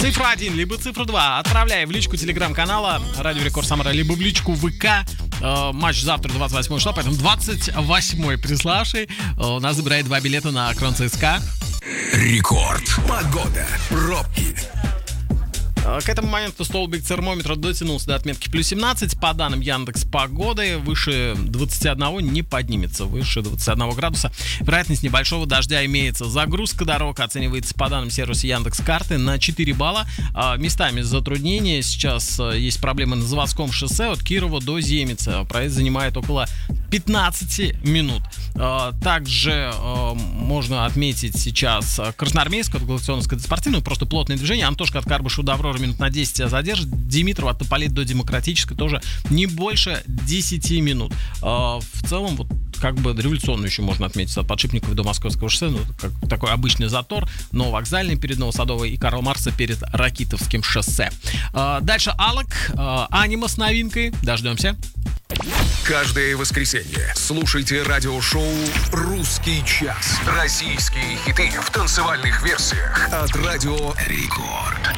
Цифра 1, либо цифра 2. Отправляй в личку телеграм-канала Радио Рекорд Самара, либо в личку ВК. Матч завтра, 28 числа, поэтому 28-й приславший у нас забирает 2 билета на Крон ЦСКА. Рекорд. Погода. Пробки. К этому моменту столбик термометра дотянулся до отметки плюс 17. По данным Яндекс.Погоды, выше 21 не поднимется. Выше 21 градуса. Вероятность небольшого дождя имеется. Загрузка дорог оценивается по данным сервиса Яндекс.Карты на 4 балла. Местами затруднения. Сейчас есть проблемы на заводском шоссе от Кирова до Земицы. Проезд занимает около 15 минут. Также можно отметить сейчас Красноармейскую, от Галактионовской до Спортивную. Просто плотное движение. Антошка от Карбыша до Аврора минут на 10 задержит. Димитров от Тополей до Демократической тоже не больше 10 минут. В целом, вот как бы революционно еще можно отметить от Подшипников до Московского шоссе. Ну, как такой обычный затор. Нововокзальный перед Новосадовой и Карла Маркса перед Ракитовским шоссе. Дальше Алок, Анима с новинкой. Дождемся. Каждое воскресенье слушайте радиошоу «Русский час». Российские хиты в танцевальных версиях от Радио Рекорд.